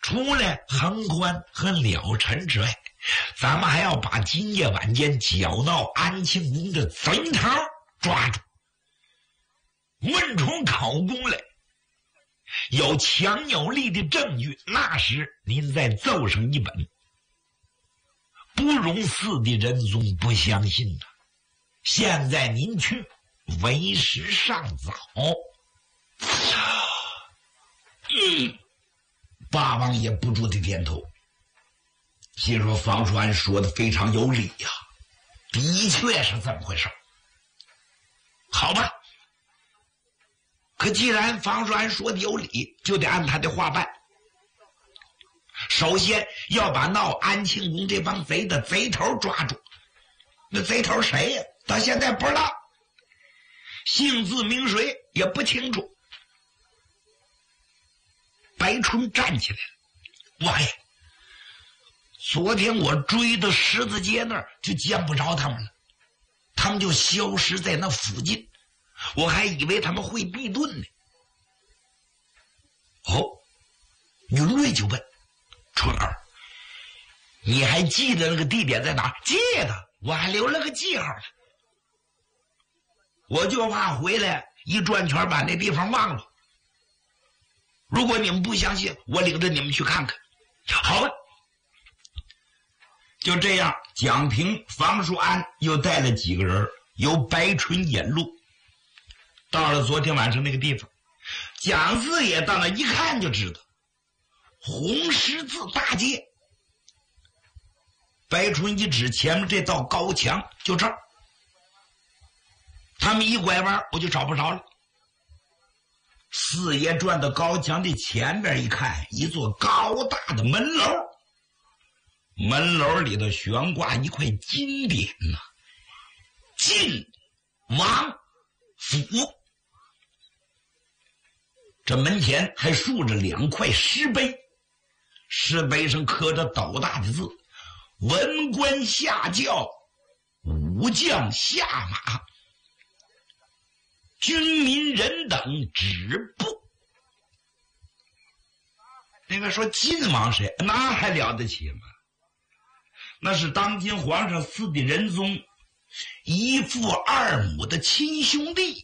除了恒宽和了尘之外，咱们还要把今夜晚间搅闹安庆宫的贼头抓住，问出考供来。有强有力的证据，那时您再奏上一本，不容寺的仁宗不相信呐。现在您去，为时尚早。八王爷不住地点头，心说方叔安说的非常有理呀，的确是这么回事。好吧，可既然方叔安说的有理，就得按他的话办。首先要把闹安庆宫这帮贼的贼头抓住。那贼头谁呀？到现在不知道，姓字名谁也不清楚。白春站起来了，王爷，昨天我追到十字街那儿就见不着他们了，他们就消失在那附近，我还以为他们会避遁呢。哦，云瑞就问春儿，你还记得那个地点在哪？记得，我还留了个记号呢。我就怕回来一转圈把那地方忘了。如果你们不相信，我领着你们去看看。好吧。就这样，蒋平、房叔安又带了几个人，由白春引路，到了昨天晚上那个地方。蒋四爷到那一看就知道，红十字大街。白春一指前面这道高墙，就这儿。他们一拐弯，我就找不着了。四爷转到高墙的前边一看，一座高大的门楼，门楼里头悬挂一块金匾呐，晋王府。这门前还竖着2块石碑，石碑上刻着斗大的字：文官下轿，武将下马，军民人等止步。那个说晋王谁？那还了得起吗？那是当今皇上赐的仁宗一父二母的亲兄弟。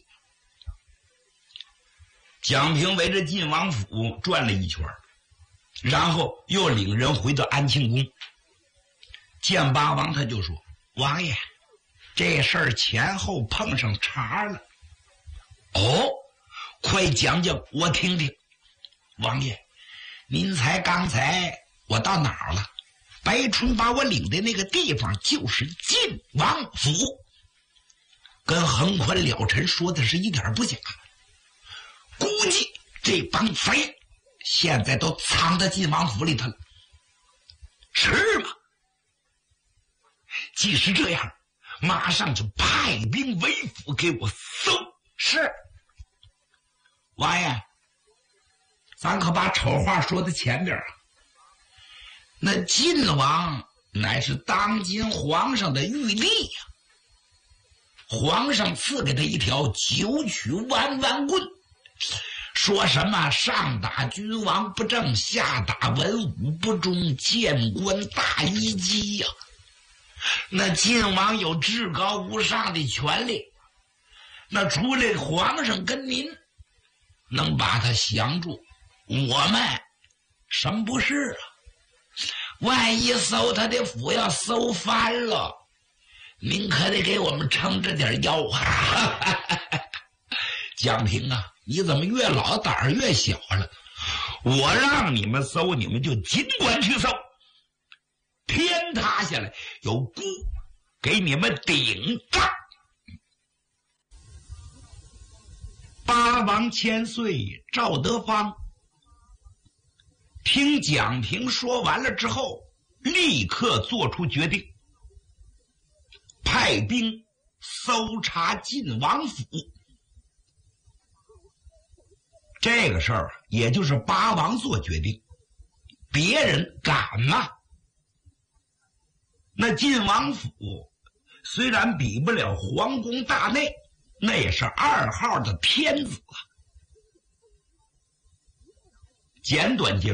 蒋平围着晋王府转了一圈，然后又领人回到安庆宫。见八王，他就说：王爷，这事儿前后碰上茬了。哦，快讲讲我听听。王爷，您猜刚才我到哪儿了？白春把我领的那个地方就是晋王府，跟横宽了尘说的是一点不假。估计这帮贼现在都藏在晋王府里头了。是吗？既是这样，马上就派兵围府给我搜。是。王爷，咱可把丑话说在前边啊。那晋王乃是当今皇上的御吏呀，皇上赐给他一条九曲弯弯棍，说什么上打君王不正，下打文武不忠，谏官大一击呀。那晋王有至高无上的权力，那除了皇上跟您能把他降住，我们什么不是啊？万一搜他的府要搜翻了，您可得给我们撑着点腰啊。蒋平啊，你怎么越老胆儿越小了？我让你们搜，你们就尽管去搜，天塌下来有姑给你们顶账。八王千岁赵德芳听蒋平说完了之后，立刻做出决定，派兵搜查晋王府。这个事儿也就是八王做决定，别人敢吗？那晋王府虽然比不了皇宫大内，那也是2号的天子啊。简短结束。